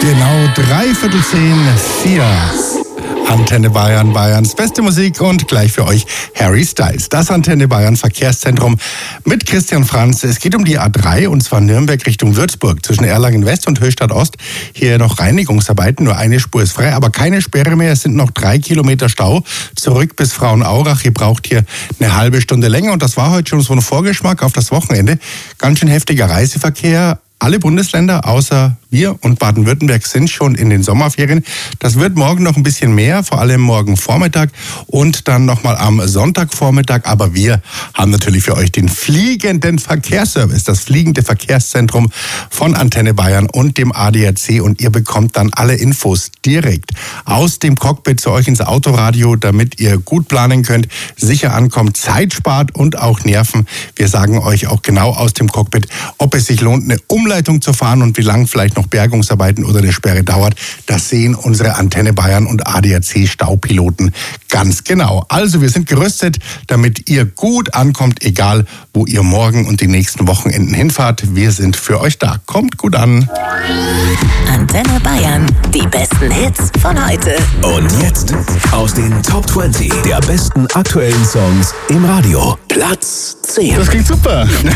Genau 9:45, Antenne Bayern, Bayerns beste Musik und gleich für euch Harry Styles. Das Antenne Bayern Verkehrszentrum mit Christian Franz. Es geht um die A3 und zwar Nürnberg Richtung Würzburg zwischen Erlangen West und Höchstadt Ost. Hier noch Reinigungsarbeiten, nur eine Spur ist frei, aber keine Sperre mehr. Es sind noch 3 Kilometer Stau zurück bis Frauenaurach. Ihr braucht hier eine halbe Stunde länger und das war heute schon so ein Vorgeschmack auf das Wochenende. Ganz schön heftiger Reiseverkehr. Alle Bundesländer außer wir und Baden-Württemberg sind schon in den Sommerferien. Das wird morgen noch ein bisschen mehr, vor allem morgen Vormittag und dann nochmal am Sonntagvormittag. Aber wir haben natürlich für euch den fliegenden Verkehrsservice, das fliegende Verkehrszentrum von Antenne Bayern und dem ADAC. Und ihr bekommt dann alle Infos direkt aus dem Cockpit zu euch ins Autoradio, damit ihr gut planen könnt, sicher ankommt, Zeit spart und auch Nerven. Wir sagen euch auch genau aus dem Cockpit, ob es sich lohnt, eine Umleitung zu fahren und wie lang vielleicht noch Bergungsarbeiten oder eine Sperre dauert. Das sehen unsere Antenne Bayern und ADAC Staupiloten ganz genau. Also wir sind gerüstet, damit ihr gut ankommt, egal wo ihr morgen und die nächsten Wochenenden hinfahrt. Wir sind für euch da. Kommt gut an. Antenne Bayern, die besten Hits von heute. Und jetzt aus den Top 20 der besten aktuellen Songs im Radio. Platz 10. Das klingt super.